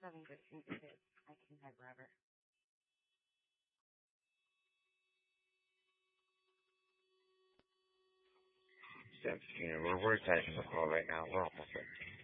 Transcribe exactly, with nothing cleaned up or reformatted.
Seven good things to hit. I can head rubber. seventeen, we're, we're taking the call right now. We're almost there.